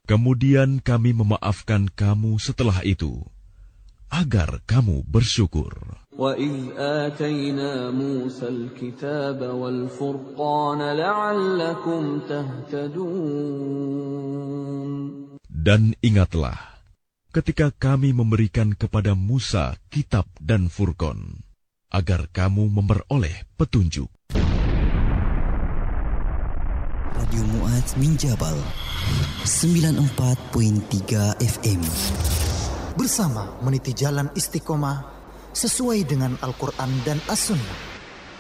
Kemudian kami memaafkan kamu setelah itu, agar kamu bersyukur. وَإِذْ آتَيْنَا مُوسَى الْكِتَابَ وَالْفُرْقَانَ لَعَلَّكُمْ تَهْتَدُونَ. Dan ingatlah, ketika kami memberikan kepada Musa kitab dan Furqan, agar kamu memperoleh petunjuk. Radio Mu'adz min Jabal 94.3 FM. Bersama meniti jalan istiqomah sesuai dengan Al-Quran dan As-Sunnah.